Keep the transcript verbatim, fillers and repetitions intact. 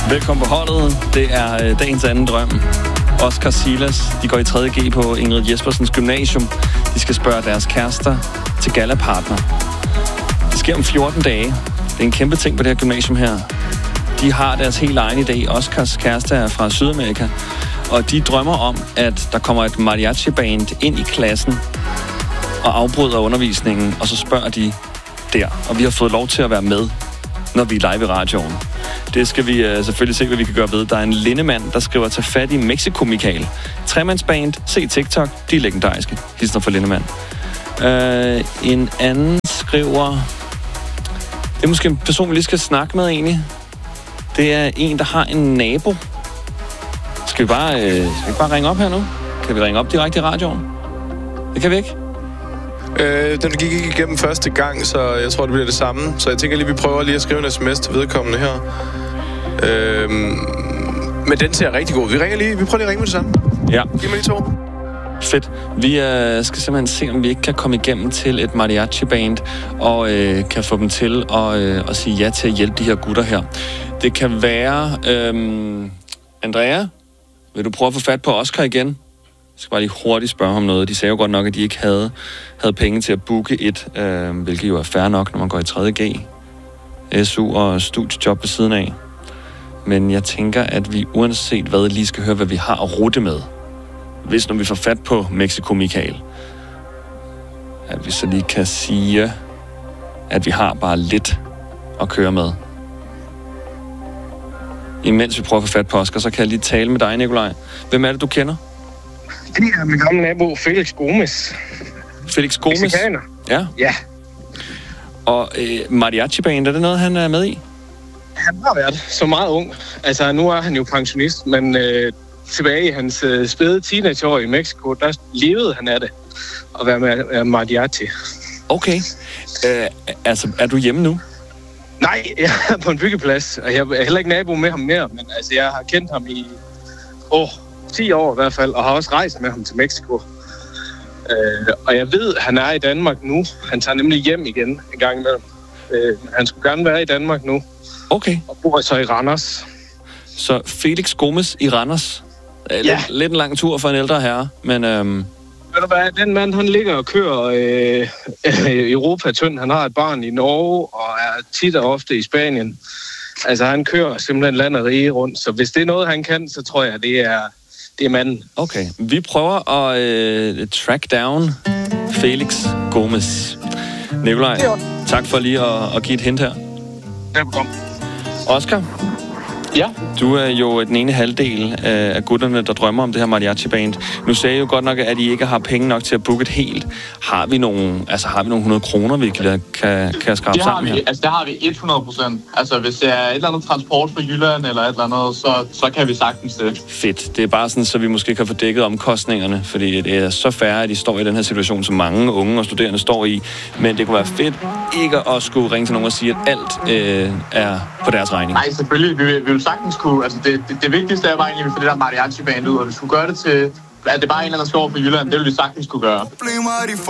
Velkommen på holdet. Det er øh, dagens anden drøm. Oscar Silas, de går i tredje G på Ingrid Jespersens gymnasium. De skal spørge deres kærester til gallapartner. Det sker om fjorten dage. Det er en kæmpe ting på det her gymnasium her. De har deres helt egen idé. Oscars kæreste er fra Sydamerika. Og de drømmer om, at der kommer et mariachi-band ind i klassen og afbryder undervisningen, og så spørger de der. Og vi har fået lov til at være med, når vi er live i radioen. Det skal vi uh, selvfølgelig se, hvad vi kan gøre ved. Der er en lindemand, der skriver til fat i Mexico Michael. Tremandsband, se TikTok, de er legendariske. Hilsner for lindemand. Uh, en anden skriver... Det er måske en person, vi lige skal snakke med egentlig. Det er en, der har en nabo. Skal vi bare, uh, skal vi bare ringe op her nu? Kan vi ringe op direkte i radioen? Det kan vi ikke. Øh, den gik ikke igennem første gang, så jeg tror, det bliver det samme. Så jeg tænker lige, vi prøver lige at skrive en sms til vedkommende her. Øh, men den ser rigtig god. Vi ringer lige. Vi prøver lige at ringe med det samme. Ja. Giv mig lige to. Fedt. Vi øh, skal simpelthen se, om vi ikke kan komme igennem til et mariachi-band og øh, kan få dem til at, øh, at sige ja til at hjælpe de her gutter her. Det kan være... Øh, Andrea, vil du prøve at få fat på Oscar igen? Jeg skal bare lige hurtigt spørge ham noget. De sagde jo godt nok, at de ikke havde, havde penge til at booke et, øh, hvilket jo er fair nok, når man går i tredje G. S U og studiejob ved siden af. Men jeg tænker, at vi uanset hvad lige skal høre, hvad vi har at rute med. Hvis når vi får fat på Mexico Michael. At vi så lige kan sige, at vi har bare lidt at køre med. Imens vi prøver at få fat på Oscar, så kan jeg lige tale med dig, Nikolaj. Hvem er det, du kender? Det er min gamle nabo, Felix Gomes. Felix Gomes? Mexikaner. Ja. Ja. Og øh, mariachi-band, er det noget, han er med i? Han har været så meget ung. Altså, nu er han jo pensionist, men øh, tilbage i hans øh, spæde teenageår i Mexico, der levede han af det. At være med øh, mariachi. Okay. Øh, altså, er du hjemme nu? Nej, jeg er på en byggeplads, og jeg er heller ikke nabo med ham mere, men altså, jeg har kendt ham i åh, ti år i hvert fald, og har også rejst med ham til Mexico. Øh, og jeg ved, at han er i Danmark nu. Han tager nemlig hjem igen en gang imellem. Øh, han skulle gerne være i Danmark nu. Okay. Og bor så i Randers. Så Felix Gomes i Randers. Lidt, Ja. lidt en lang tur for en ældre herre, men... Øhm... Ved du hvad, den mand, han ligger og kører øh, Europa tynd. Han har et barn i Norge, og er tit og ofte i Spanien. Altså, han kører simpelthen land og rige rundt. Så hvis det er noget, han kan, så tror jeg, det er, det er manden. Okay, vi prøver at øh, track down Felix Gomes. Nikolaj, tak for lige at, at give et hint her. Velkommen. Oscar? Ja? Du er jo den ene halvdel af gutterne, der drømmer om det her mariachi-band. Nu sagde jeg jo godt nok, at I ikke har penge nok til at booke et helt. Har vi nogle, altså har vi nogle hundrede kroner, vi kan, kan, kan skrabe det har sammen vi, her? Altså, det har vi hundrede procent. Altså, hvis det er et eller andet transport fra Jylland eller et eller andet, så, så kan vi sagtens det. Fedt. Det er bare sådan, så vi måske kan få dækket omkostningerne, fordi det er så fair, at I står i den her situation, som mange unge og studerende står i. Men det kunne være fedt ikke at skulle ringe til nogen og sige, at alt øh, er på deres regning. Nej, selvfølgelig. Vi, vi vil sagtens kunne... Altså, det, det, det vigtigste er bare egentlig, at vi får det der mariachi-band ud, og vi skulle gøre det til... At det bare er en eller anden skov på Jylland, det vil vi sagtens kunne gøre.